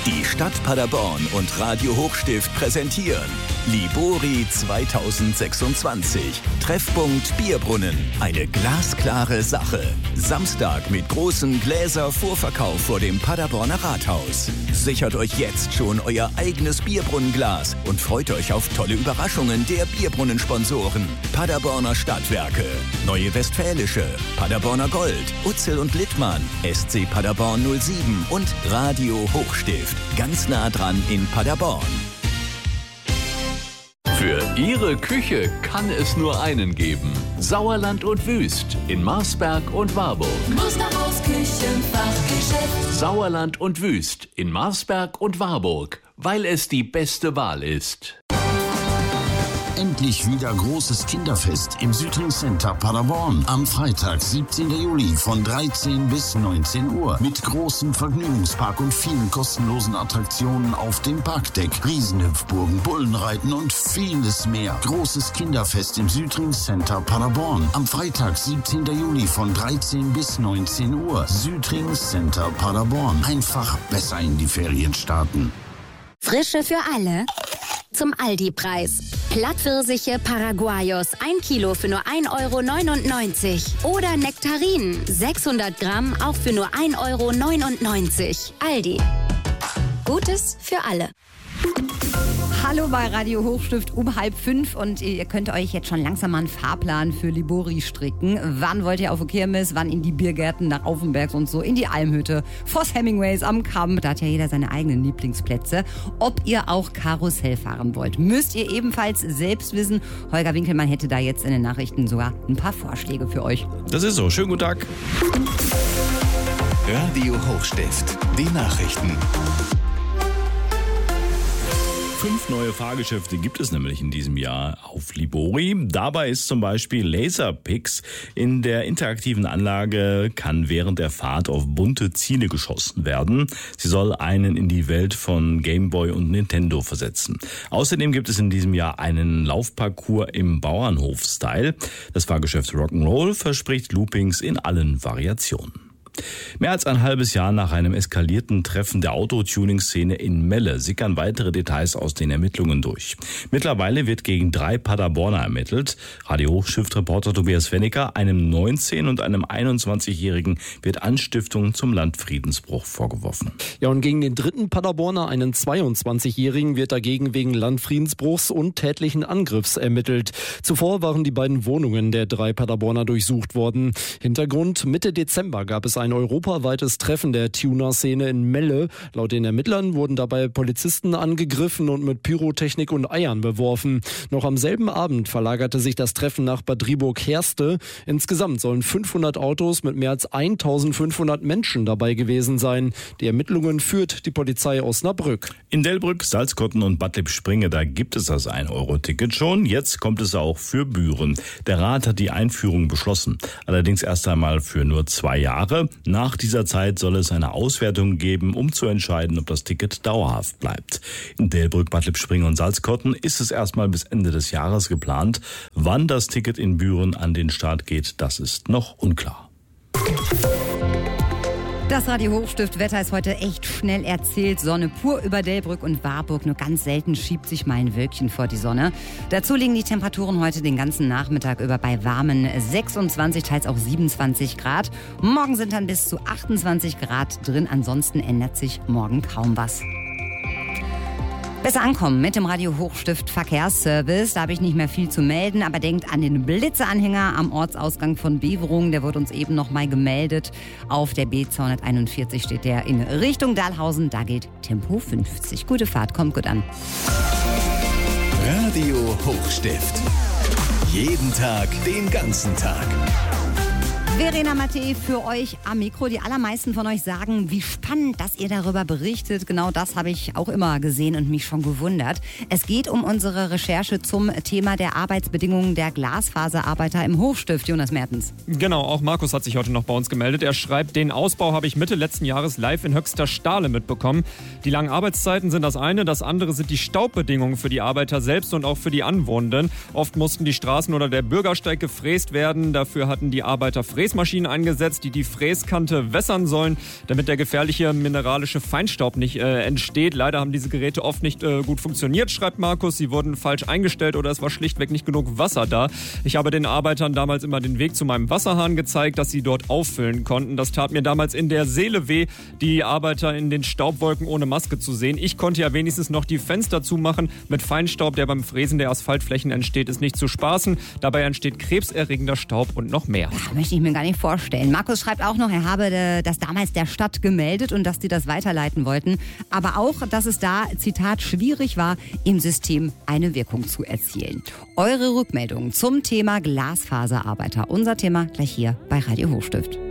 Die Stadt Paderborn und Radio Hochstift präsentieren Libori 2026. Treffpunkt Bierbrunnen. Eine glasklare Sache. Samstag mit großem Gläser-Vorverkauf vor dem Paderborner Rathaus. Sichert euch jetzt schon euer eigenes Bierbrunnenglas und freut euch auf tolle Überraschungen der Bierbrunnensponsoren. Paderborner Stadtwerke, Neue Westfälische, Paderborner Gold, Utzel und Littmann, SC Paderborn 07 und Radio Hochstift. Ganz nah dran in Paderborn. Für Ihre Küche kann es nur einen geben. Sauerland und Wüst in Marsberg und Warburg. Musterhaus Küchenfachgeschäft. Sauerland und Wüst in Marsberg und Warburg, weil es die beste Wahl ist. Endlich wieder großes Kinderfest im Südring Center Paderborn. Am Freitag, 17. Juli von 13 bis 19 Uhr. Mit großem Vergnügungspark und vielen kostenlosen Attraktionen auf dem Parkdeck. Riesenhüpfburgen, Bullenreiten und vieles mehr. Großes Kinderfest im Südring Center Paderborn. Am Freitag, 17. Juli von 13 bis 19 Uhr. Südring Center Paderborn. Einfach besser in die Ferien starten. Frische für alle zum Aldi-Preis. Plattpfirsiche Paraguayos 1 Kilo für nur 1,99 €. Oder Nektarinen 600 Gramm auch für nur 1,99 €. Aldi. Gutes für alle. Hallo bei Radio Hochstift um 4:30 und ihr könnt euch jetzt schon langsam mal einen Fahrplan für Libori stricken. Wann wollt ihr auf die Kirmes, wann in die Biergärten nach Aufenbergs und so, in die Almhütte, Voss Hemingways am Kamp, da hat ja jeder seine eigenen Lieblingsplätze. Ob ihr auch Karussell fahren wollt, müsst ihr ebenfalls selbst wissen. Holger Winkelmann hätte da jetzt in den Nachrichten sogar ein paar Vorschläge für euch. Das ist so. Schönen guten Tag. Radio Hochstift. Die Nachrichten. 5 neue Fahrgeschäfte gibt es nämlich in diesem Jahr auf Libori. Dabei ist zum Beispiel Laserpix. In der interaktiven Anlage kann während der Fahrt auf bunte Ziele geschossen werden. Sie soll einen in die Welt von Game Boy und Nintendo versetzen. Außerdem gibt es in diesem Jahr einen Laufparcours im Bauernhof-Style. Das Fahrgeschäft Rock'n'Roll verspricht Loopings in allen Variationen. Mehr als ein halbes Jahr nach einem eskalierten Treffen der Autotuning-Szene in Melle sickern weitere Details aus den Ermittlungen durch. Mittlerweile wird gegen 3 Paderborner ermittelt. Radio Hochstift-Reporter Tobias Wennecker, einem 19- und einem 21-Jährigen, wird Anstiftung zum Landfriedensbruch vorgeworfen. Ja, und gegen den dritten Paderborner, einen 22-Jährigen, wird dagegen wegen Landfriedensbruchs und tätlichen Angriffs ermittelt. Zuvor waren die beiden Wohnungen der 3 Paderborner durchsucht worden. Hintergrund: Mitte Dezember gab es ein europaweites Treffen der Tuner-Szene in Melle. Laut den Ermittlern wurden dabei Polizisten angegriffen und mit Pyrotechnik und Eiern beworfen. Noch am selben Abend verlagerte sich das Treffen nach Bad Driburg-Herste. Insgesamt sollen 500 Autos mit mehr als 1500 Menschen dabei gewesen sein. Die Ermittlungen führt die Polizei Osnabrück. In Delbrück, Salzkotten und Bad Lippspringe, da gibt es das 1-Euro-Ticket schon. Jetzt kommt es auch für Büren. Der Rat hat die Einführung beschlossen. Allerdings erst einmal für nur 2 Jahre. Nach dieser Zeit soll es eine Auswertung geben, um zu entscheiden, ob das Ticket dauerhaft bleibt. In Delbrück, Bad Lippspringe und Salzkotten ist es erstmal bis Ende des Jahres geplant. Wann das Ticket in Büren an den Start geht, das ist noch unklar. Das Radio Hochstift-Wetter ist heute echt schnell erzählt. Sonne pur über Delbrück und Warburg. Nur ganz selten schiebt sich mal ein Wölkchen vor die Sonne. Dazu liegen die Temperaturen heute den ganzen Nachmittag über bei warmen 26, teils auch 27 Grad. Morgen sind dann bis zu 28 Grad drin. Ansonsten ändert sich morgen kaum was. Besser ankommen mit dem Radio Hochstift Verkehrsservice. Da habe ich nicht mehr viel zu melden, aber denkt an den Blitzeanhänger am Ortsausgang von Beverungen. Der wurde uns eben noch mal gemeldet. Auf der B241 steht der in Richtung Dahlhausen. Da gilt Tempo 50. Gute Fahrt, kommt gut an. Radio Hochstift. Jeden Tag, den ganzen Tag. Verena Mattei für euch am Mikro. Die allermeisten von euch sagen, wie spannend, dass ihr darüber berichtet. Genau das habe ich auch immer gesehen und mich schon gewundert. Es geht um unsere Recherche zum Thema der Arbeitsbedingungen der Glasfaserarbeiter im Hochstift. Jonas Mertens. Genau, auch Markus hat sich heute noch bei uns gemeldet. Er schreibt, den Ausbau habe ich Mitte letzten Jahres live in Höxter-Stahle mitbekommen. Die langen Arbeitszeiten sind das eine. Das andere sind die Staubbedingungen für die Arbeiter selbst und auch für die Anwohnenden. Oft mussten die Straßen oder der Bürgersteig gefräst werden. Dafür hatten die Arbeiter Fräs Fräsmaschinen eingesetzt, die die Fräskante wässern sollen, damit der gefährliche mineralische Feinstaub nicht entsteht. Leider haben diese Geräte oft nicht gut funktioniert, schreibt Markus. Sie wurden falsch eingestellt oder es war schlichtweg nicht genug Wasser da. Ich habe den Arbeitern damals immer den Weg zu meinem Wasserhahn gezeigt, dass sie dort auffüllen konnten. Das tat mir damals in der Seele weh, die Arbeiter in den Staubwolken ohne Maske zu sehen. Ich konnte ja wenigstens noch die Fenster zumachen. Mit Feinstaub, der beim Fräsen der Asphaltflächen entsteht, ist nicht zu spaßen. Dabei entsteht krebserregender Staub und noch mehr. Ja, möchte ich mir gar nicht vorstellen. Markus schreibt auch noch, er habe das damals der Stadt gemeldet und dass die das weiterleiten wollten. Aber auch, dass es da, Zitat, schwierig war, im System eine Wirkung zu erzielen. Eure Rückmeldungen zum Thema Glasfaserarbeiter. Unser Thema gleich hier bei Radio Hochstift.